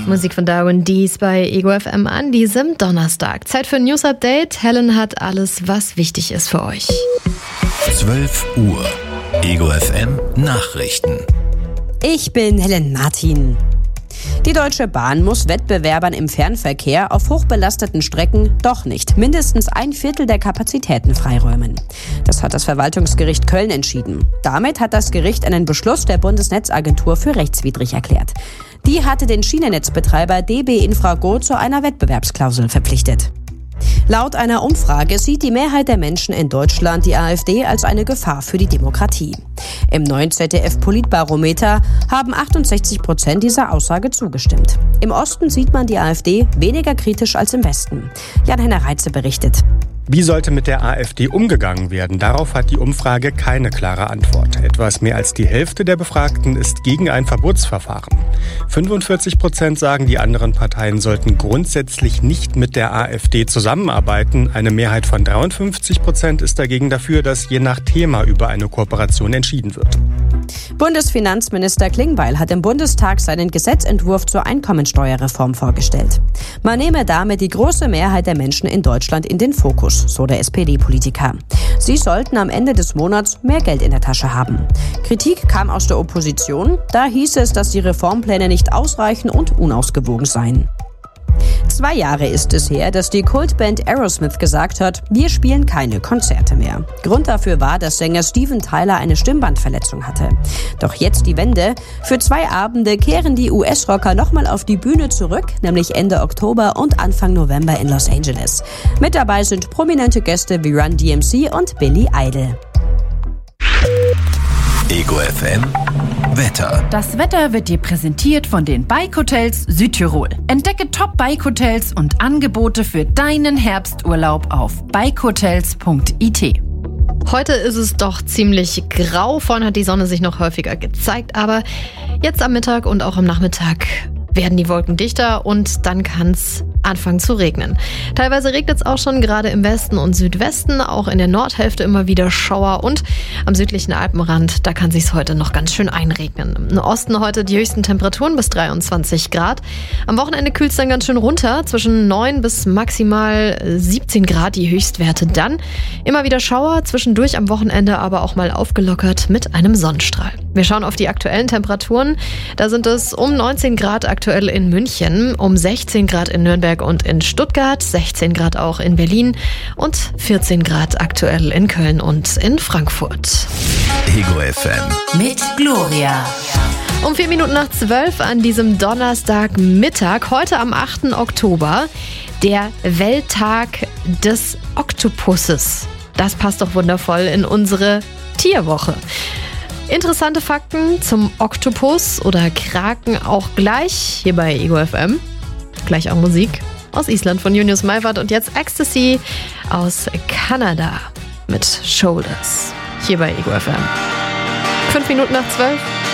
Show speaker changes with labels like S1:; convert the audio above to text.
S1: Musik von Darwin Dees bei Ego FM an diesem Donnerstag. Zeit für ein News Update. Helen hat alles, was wichtig ist für euch.
S2: 12 Uhr. Ego FM Nachrichten.
S3: Ich bin Helen Martin. Die Deutsche Bahn muss Wettbewerbern im Fernverkehr auf hochbelasteten Strecken doch nicht mindestens 1/4 der Kapazitäten freiräumen. Das hat das Verwaltungsgericht Köln entschieden. Damit hat das Gericht einen Beschluss der Bundesnetzagentur für rechtswidrig erklärt. Die hatte den Schienennetzbetreiber DB Infrago zu einer Wettbewerbsklausel verpflichtet. Laut einer Umfrage sieht die Mehrheit der Menschen in Deutschland die AfD als eine Gefahr für die Demokratie. Im neuen ZDF-Politbarometer haben 68% dieser Aussage zugestimmt. Im Osten sieht man die AfD weniger kritisch als im Westen. Jan-Henner Reitze berichtet.
S4: Wie sollte mit der AfD umgegangen werden? Darauf hat die Umfrage keine klare Antwort. Etwas mehr als die Hälfte der Befragten ist gegen ein Verbotsverfahren. 45% sagen, die anderen Parteien sollten grundsätzlich nicht mit der AfD zusammenarbeiten. Eine Mehrheit von 53% ist dagegen dafür, dass je nach Thema über eine Kooperation entschieden wird.
S3: Bundesfinanzminister Klingbeil hat im Bundestag seinen Gesetzentwurf zur Einkommensteuerreform vorgestellt. Man nehme damit die große Mehrheit der Menschen in Deutschland in den Fokus, so der SPD-Politiker. Sie sollten am Ende des Monats mehr Geld in der Tasche haben. Kritik kam aus der Opposition. Da hieß es, dass die Reformpläne nicht ausreichen und unausgewogen seien. 2 Jahre ist es her, dass die Kultband Aerosmith gesagt hat, wir spielen keine Konzerte mehr. Grund dafür war, dass Sänger Steven Tyler eine Stimmbandverletzung hatte. Doch jetzt die Wende. Für 2 Abende kehren die US-Rocker nochmal auf die Bühne zurück, nämlich Ende Oktober und Anfang November in Los Angeles. Mit dabei sind prominente Gäste wie Run DMC und Billy Idol.
S2: Ego FM Wetter.
S5: Das Wetter wird dir präsentiert von den Bike Hotels Südtirol. Entdecke Top-Bike Hotels und Angebote für deinen Herbsturlaub auf bikehotels.it.
S1: Heute ist es doch ziemlich grau. Vorhin hat die Sonne sich noch häufiger gezeigt, aber jetzt am Mittag und auch am Nachmittag werden die Wolken dichter und dann kann es anfangen zu regnen. Teilweise regnet es auch schon, gerade im Westen und Südwesten, auch in der Nordhälfte immer wieder Schauer und am südlichen Alpenrand, da kann sich's heute noch ganz schön einregnen. Im Osten heute die höchsten Temperaturen bis 23 Grad. Am Wochenende kühlt es dann ganz schön runter, zwischen 9 bis maximal 17 Grad die Höchstwerte dann. Immer wieder Schauer, zwischendurch am Wochenende aber auch mal aufgelockert mit einem Sonnenstrahl. Wir schauen auf die aktuellen Temperaturen. Da sind es um 19 Grad aktuell in München, um 16 Grad in Nürnberg und in Stuttgart, 16 Grad auch in Berlin und 14 Grad aktuell in Köln und in Frankfurt.
S2: Ego FM
S5: Mit Gloria.
S1: Um 4 Minuten nach 12 an diesem Donnerstagmittag, heute am 8. Oktober, der Welttag des Oktopusses. Das passt doch wundervoll in unsere Tierwoche. Interessante Fakten zum Oktopus oder Kraken auch gleich hier bei Ego FM. Gleich auch Musik aus Island von Junius Meiwert und jetzt Ecstasy aus Kanada mit Shoulders. Hier bei Ego FM. 5 Minuten nach 12.